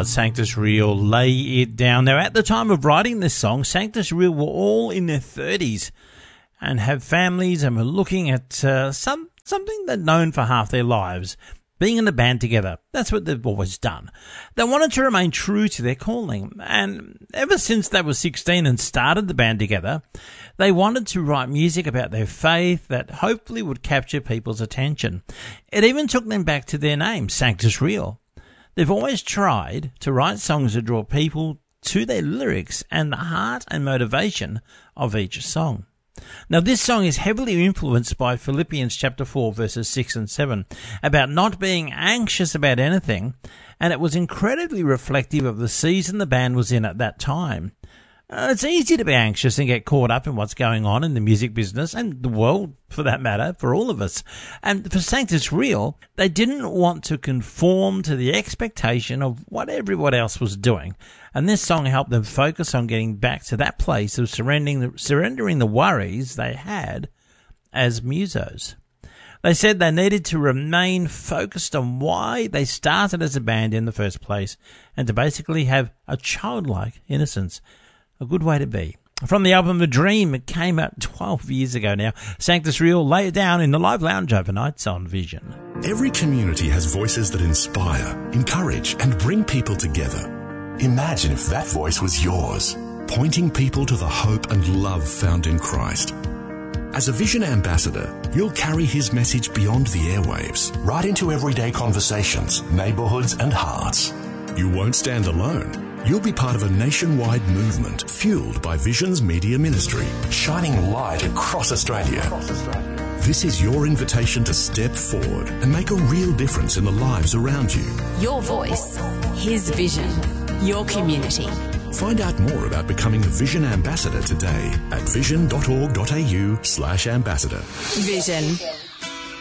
Stars, Sanctus Real, Lay It Down. Now, at the time of writing this song, Sanctus Real were all in their 30s and have families and were looking at something they're known for half their lives, being in a band together. That's what they've always done. They wanted to remain true to their calling, and ever since they were 16 and started the band together, they wanted to write music about their faith that hopefully would capture people's attention. It even took them back to their name, Sanctus Real. They've always tried to write songs that draw people to their lyrics and the heart and motivation of each song. Now, this song is heavily influenced by Philippians chapter 4, verses 6 and 7, about not being anxious about anything, and it was incredibly reflective of the season the band was in at that time. It's easy to be anxious and get caught up in what's going on in the music business and the world, for that matter, for all of us. And for Sanctus Real, they didn't want to conform to the expectation of what everyone else was doing. And this song helped them focus on getting back to that place of surrendering the worries they had as musos. They said they needed to remain focused on why they started as a band in the first place and to basically have a childlike innocence. A good way to be. From the album A Dream, it came out 12 years ago now. Sanctus Real, Lay It Down in the live lounge overnights on Vision. Every community has voices that inspire, encourage, and bring people together. Imagine if that voice was yours, pointing people to the hope and love found in Christ. As a Vision ambassador, you'll carry his message beyond the airwaves, right into everyday conversations, neighborhoods, and hearts. You won't stand alone. You'll be part of a nationwide movement fueled by Vision's media ministry, shining light across Australia. This is your invitation to step forward and make a real difference in the lives around you. Your voice, his vision, your community. Find out more about becoming a Vision ambassador today at vision.org.au/ambassador. Vision.